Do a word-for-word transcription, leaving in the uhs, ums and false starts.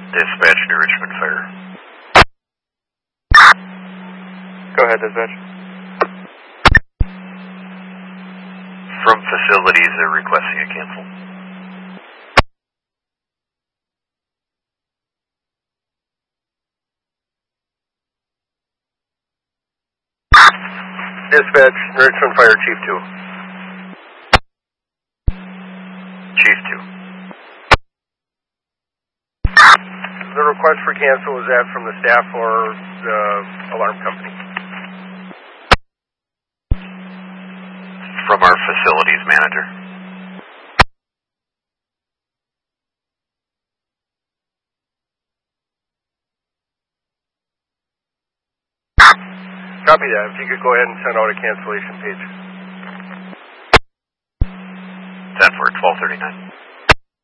Dispatch to Richmond Fire. Go ahead, dispatch. From facilities, they're requesting a cancel. Dispatch, Richmond Fire, Chief two. Chief two. The request for cancel, is that from the staff or the alarm company? From our facilities manager. Copy that. If you could go ahead and send out a cancellation page. ten for twelve thirty-nine.